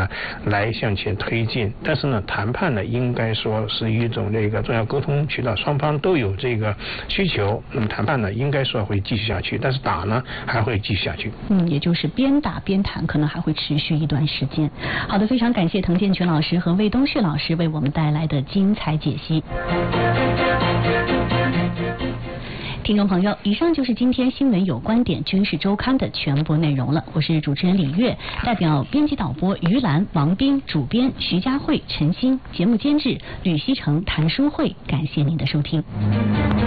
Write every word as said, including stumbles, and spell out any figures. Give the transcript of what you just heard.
呢来向前推进。但是呢，谈判呢应该说是一种这个重要沟通渠道，双方都有这个需求，那么谈判呢应该说会继续下去，但是打呢还会继续下去。 嗯，也就是边打边谈，可能还会持续一段时间。好的，非常感谢滕建全老师和魏东旭老师为我们带来的精彩解析。听众朋友，以上就是今天新闻有观点军事周刊的全部内容了。我是主持人李月，代表编辑导播于兰、王斌，主编徐佳慧、陈鑫，节目监制吕希成、谭淑慧，感谢您的收听。